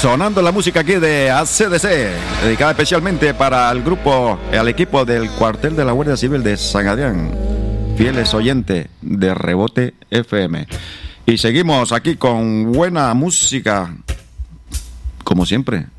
Sonando la música aquí de ACDC, dedicada especialmente para el grupo, al equipo del cuartel de la Guardia Civil de San Adrián, fieles oyentes de Rebote FM. Y seguimos aquí con buena música, como siempre,